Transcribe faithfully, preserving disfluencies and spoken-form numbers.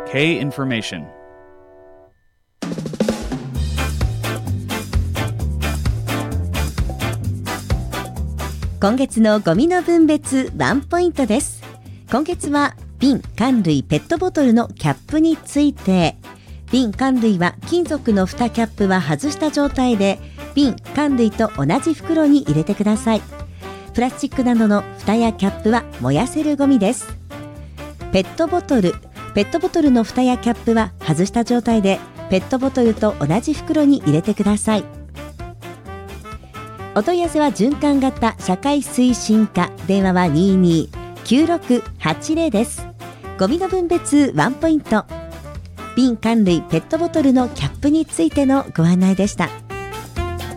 K Information。 今月のゴミの分別ワンポイントです。今月は瓶、缶類、ペットボトルのキャップについて。瓶、缶類は金属の蓋キャップは外した状態で瓶、缶類と同じ袋に入れてください。プラスチックなどの蓋やキャップは燃やせるゴミです。ペットボトル、ペットボトルの蓋やキャップは外した状態でペットボトルと同じ袋に入れてください。お問い合わせは循環型社会推進課、電話は にーにーきゅうろくはちゼロ です。ゴミの分別ワンポイント、瓶、缶類、ペットボトルのキャップについてのご案内でした。